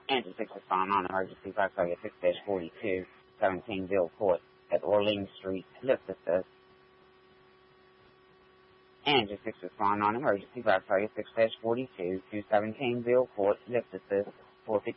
Engine 6 respond on emergency by target 6-42, 17 Court at Orleans Street, lift assist. Engine 6 respond on emergency by target 6-42, 217 Court, lift assist, 450.